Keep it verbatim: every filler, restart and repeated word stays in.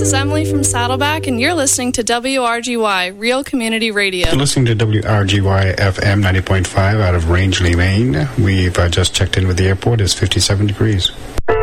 is Emily from Saddleback, and you're listening to W R G Y, Real Community Radio. You're listening to W R G Y F M ninety point five out of Rangeley, Maine. We've uh, just checked in with the airport. It's fifty-seven degrees.